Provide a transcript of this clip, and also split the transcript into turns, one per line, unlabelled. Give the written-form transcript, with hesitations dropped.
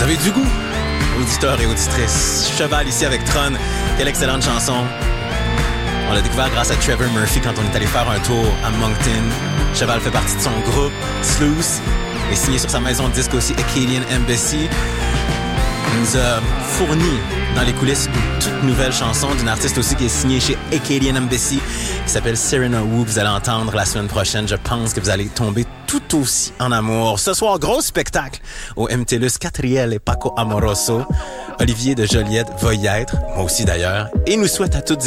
avez du goût, auditeurs et auditrices. Cheval ici avec Tron. Quelle excellente chanson. On l'a découvert grâce à Trevor Murphy quand on est allé faire un tour à Moncton. Cheval fait partie de son groupe, Sluice, et signé sur sa maison de disque aussi, Acadian Embassy. Il nous a fourni dans les coulisses une toute nouvelle chanson d'une artiste aussi qui est signée chez Acadian Embassy, qui s'appelle Serena Wu, que vous allez entendre la semaine prochaine. Je pense que vous allez tomber tout aussi en amour. Ce soir, gros spectacle au MTLUS, Catriel et Paco Amoroso. Olivier de Joliette va y être, moi aussi d'ailleurs, et nous souhaite à toutes